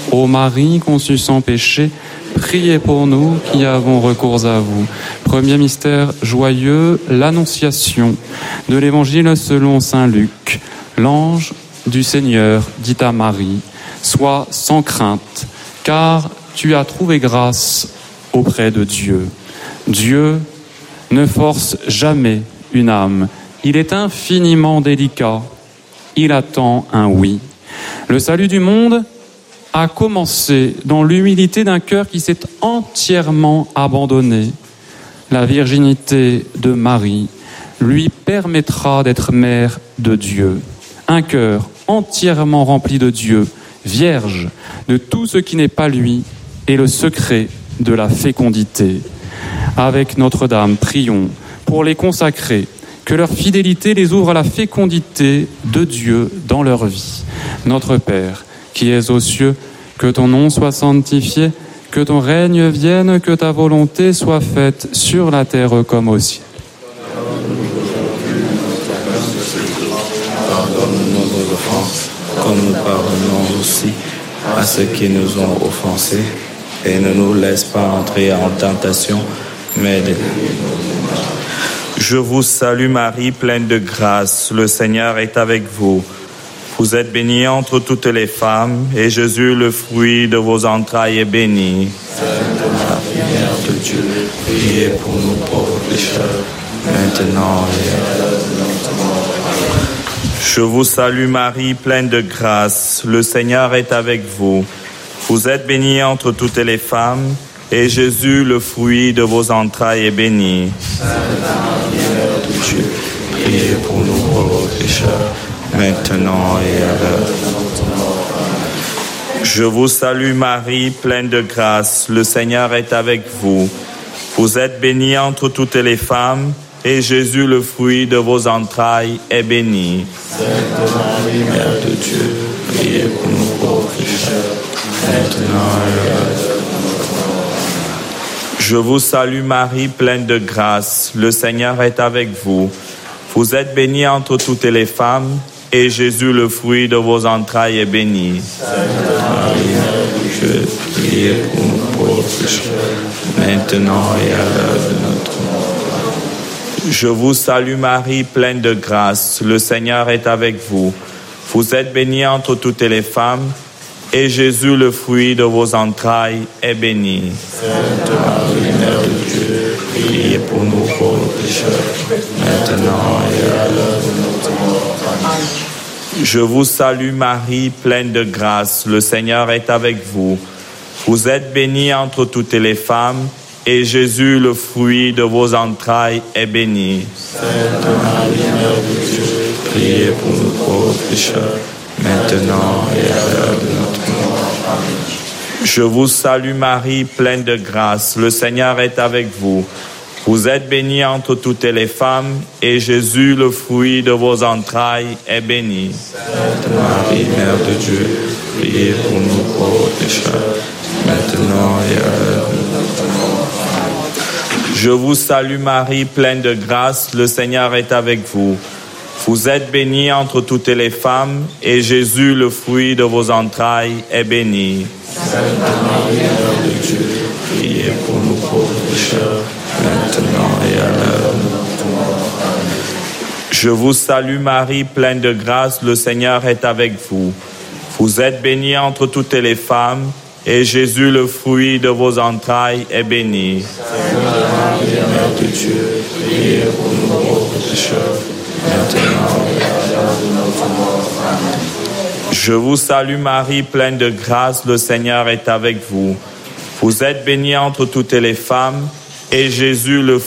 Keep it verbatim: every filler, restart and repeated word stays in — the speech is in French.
Ô Marie conçue sans péché, priez pour nous qui avons recours à vous. Premier mystère joyeux, l'Annonciation de l'Évangile selon saint Luc. L'ange du Seigneur dit à Marie, « Sois sans crainte, car tu as trouvé grâce auprès de Dieu. » Dieu ne force jamais une âme. Il est infiniment délicat. Il attend un oui. Le salut du monde a commencé dans l'humilité d'un cœur qui s'est entièrement abandonné. La virginité de Marie lui permettra d'être mère de Dieu. Un cœur entièrement rempli de Dieu, vierge de tout ce qui n'est pas lui, est le secret de la fécondité. Avec Notre-Dame, prions pour les consacrer, que leur fidélité les ouvre à la fécondité de Dieu dans leur vie. Notre Père, qui es aux cieux, que ton nom soit sanctifié, que ton règne vienne, que ta volonté soit faite sur la terre comme au ciel. Pardonne nos offenses, comme nous pardonnons aussi à ceux qui nous ont offensés, et ne nous laisse pas entrer en tentation, mais de... Je vous salue Marie, pleine de grâce, le Seigneur est avec vous. Vous êtes bénie entre toutes les femmes, et Jésus, le fruit de vos entrailles, est béni. Sainte Marie, Mère de Dieu, priez pour nous pauvres pécheurs, maintenant et à l'heure de notre mort. Je vous salue Marie, pleine de grâce, le Seigneur est avec vous. Vous êtes bénie entre toutes les femmes, et Jésus, le fruit de vos entrailles, est béni. Sainte Marie, Mère de Dieu, priez pour nous pauvres pécheurs, maintenant et à l'heure de notre mort. Je vous salue Marie, pleine de grâce, le Seigneur est avec vous. Vous êtes bénie entre toutes les femmes, et Jésus, le fruit de vos entrailles, est béni. Sainte Marie, Mère de Dieu, priez pour nous pauvres pécheurs, maintenant et à l'heure de notre mort. Je vous salue Marie, pleine de grâce, le Seigneur est avec vous. Vous êtes bénie entre toutes les femmes, et Jésus, le fruit de vos entrailles, est béni. Sainte Marie, Mère de Dieu, priez pour nous pauvres pécheurs, maintenant et à l'heure de notre mort. Je vous salue Marie, pleine de grâce, le Seigneur est avec vous. Vous êtes bénie entre toutes les femmes, et Jésus, le fruit de vos entrailles, est béni. Sainte Marie, Mère de Dieu, priez pour nous pauvres pécheurs, maintenant et à l'heure de notre mort. Je vous salue Marie, pleine de grâce, le Seigneur est avec vous. Vous êtes bénie entre toutes les femmes, et Jésus, le fruit de vos entrailles, est béni. Sainte Marie, Mère de Dieu, priez pour nous pauvres pécheurs, maintenant et à l'heure de notre mort. Je vous salue Marie, pleine de grâce, le Seigneur est avec vous. Vous êtes bénie entre toutes les femmes, et Jésus, le fruit de vos entrailles, est béni. Sainte Marie, Mère de Dieu, priez pour nous pauvres pécheurs, maintenant et à l'heure de notre mort. Je vous salue Marie, pleine de grâce, le Seigneur est avec vous. Vous êtes bénie entre toutes les femmes, et Jésus, le fruit de vos entrailles, est béni. Sainte Marie, Mère de Dieu, priez pour nous pauvres pécheurs, maintenant et à l'heure de notre mort. Je vous salue Marie, pleine de grâce, le Seigneur est avec vous. Vous êtes bénie entre toutes les femmes, et Jésus, le fruit de vos entrailles, est béni. Sainte Marie, Mère de Dieu, priez pour nous pauvres pécheurs, maintenant et à l'heure de notre mort. Amen. Je vous salue Marie, pleine de grâce, le Seigneur est avec vous. Vous êtes bénie entre toutes les femmes, et Jésus, le